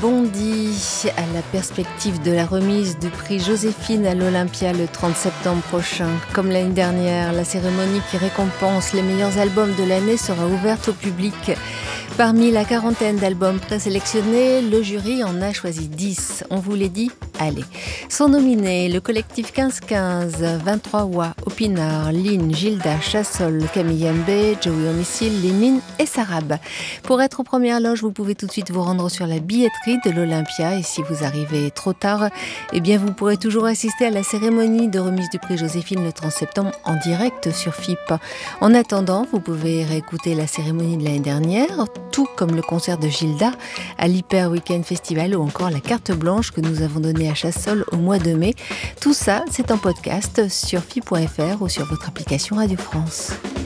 Bondy à la perspective de la remise du prix Joséphine à l'Olympia le 30 septembre prochain. Comme l'année dernière, la cérémonie qui récompense les meilleurs albums de l'année sera ouverte au public. Parmi la quarantaine d'albums présélectionnés, le jury en a choisi 10. On vous les dit, allez. Sont nominés le collectif 15-15, 23 Wa, Opinard, Lynn, Gilda, Chassol, Camille Mbé, Joey Homicile, Lémine et Sarab. Pour être aux premières loges, vous pouvez tout de suite vous rendre sur la billetterie de l'Olympia et si vous arrivez trop tard, eh bien vous pourrez toujours assister à la cérémonie de remise du prix Joséphine le 30 septembre en direct sur FIP. En attendant, vous pouvez réécouter la cérémonie de l'année dernière, tout comme le concert de Gilda à l'Hyper Weekend Festival ou encore la carte blanche que nous avons donnée à Chassol au mois de mai. Tout ça, c'est en podcast sur fi.fr ou sur votre application Radio France.